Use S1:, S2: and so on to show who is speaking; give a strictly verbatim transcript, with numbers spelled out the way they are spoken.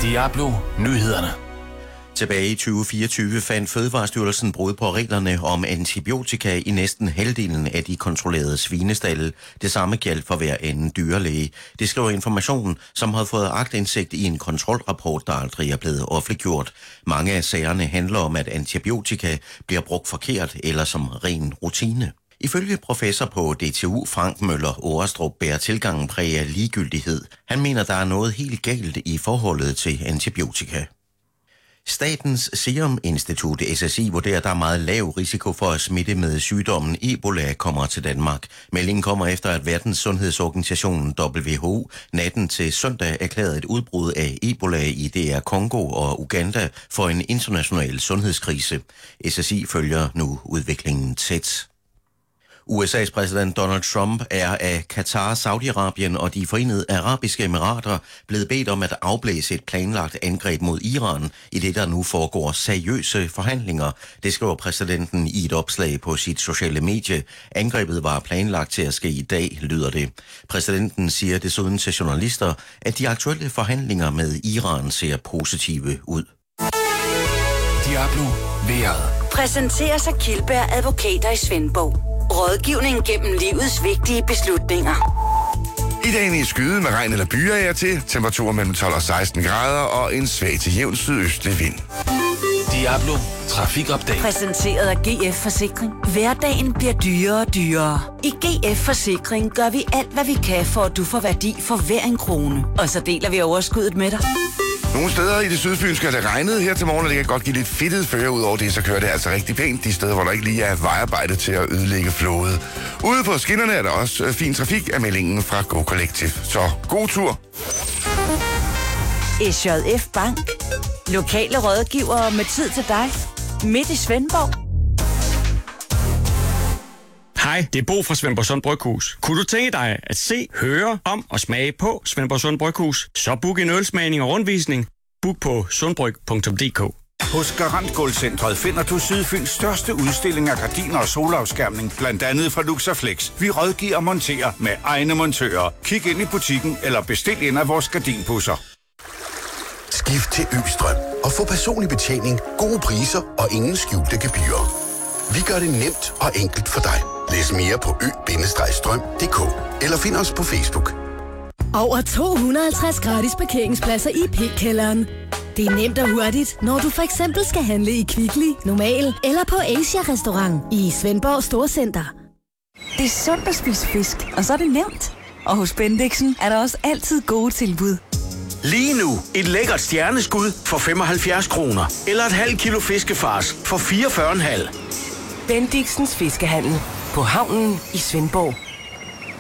S1: Diablo Nyhederne.
S2: Tilbage i tyve fireogtyve fandt Fødevarestyrelsen brud på reglerne om antibiotika i næsten halvdelen af de kontrollerede svinestalde. Det samme gjaldt for hver anden dyrlæge. Det skriver Information, som har fået aktindsigt i en kontrolrapport, der aldrig er blevet offentliggjort. Mange af sagerne handler om, at antibiotika bliver brugt forkert eller som ren rutine. Ifølge professor på D T U Frank Møller Årestrup bærer tilgangen præg af ligegyldighed. Han mener, der er noget helt galt i forholdet til antibiotika. Statens Serum Institut, S S I, vurderer, at der er meget lav risiko for at smitte med sygdommen Ebola kommer til Danmark. Meldingen kommer efter, at Verdens Sundhedsorganisation W H O natten til søndag erklærede et udbrud af Ebola i D R Congo og Uganda for en international sundhedskrise. S S I følger nu udviklingen tæt. U S A's præsident Donald Trump er af Katar, Saudi-Arabien og de Forenede Arabiske Emirater blevet bedt om at afblæse et planlagt angreb mod Iran, i det der nu foregår seriøse forhandlinger. Det skriver præsidenten i et opslag på sit sociale medie. Angrebet var planlagt til at ske i dag, lyder det. Præsidenten siger desuden til journalister, at de aktuelle forhandlinger med Iran ser positive ud.
S1: Diablo vejret.
S3: Præsenteres af Kildberg Advokater i Svendborg. Rådgivning gennem livets vigtige beslutninger.
S4: I dagen i skyde med regn eller byer er til. Temperaturer mellem tolv og seksten grader og en svag til jævn sydøstlig vind.
S1: Diablo Trafikupdate.
S3: Præsenteret af G F Forsikring. Hverdagen bliver dyrere og dyrere. I G F Forsikring gør vi alt, hvad vi kan, for at du får værdi for hver en krone. Og så deler vi overskuddet med dig.
S4: Nogle steder i det sydfynske er det regnet her til morgen, og det kan godt give lidt fedtet føre. Udover det, så kører det altså rigtig pænt de steder, hvor der ikke lige er vejarbejde til at ødelægge flådet. Ude på skinnerne er der også fin trafik af meldingen fra Go Collective. Så god tur!
S3: S J F Bank. Lokale rådgivere med tid til dig. Midt i Svendborg.
S5: Hej, det er Bo fra Svendborg Sund Bryghus. Kunne du tænke dig at se, høre om og smage på Svendborg Sund Bryghus? Så book en ølsmagning og rundvisning. Book på sundbryg punktum d k.
S6: Hos Garant Gulvcentret finder du Sydfyns største udstilling af gardiner og solafskærmning, blandt andet fra Luxaflex. Vi rådgiver og monterer med egne montører. Kig ind i butikken eller bestil ind af vores gardinpusser.
S7: Skift til Østrøm og få personlig betjening, gode priser og ingen skjulte gebyrer. Vi gør det nemt og enkelt for dig. Læs mere på ø bindestreg strøm punktum d k eller find os på Facebook.
S8: Over to hundrede og halvtreds gratis parkeringspladser i P-kælderen. Det er nemt og hurtigt, når du for eksempel skal handle i Kvickly, Normal eller på Asia Restaurant i Svendborg Storcenter.
S9: Det er sundt at spise fisk, og så er det nemt. Og hos Bendixen er der også altid gode tilbud.
S10: Lige nu et lækkert stjerneskud for femoghalvfjerds kroner. Eller et halvt kilo fiskefars for fireogfyrre komma fem.
S11: Bendixens Fiskehandel på havnen i Svendborg.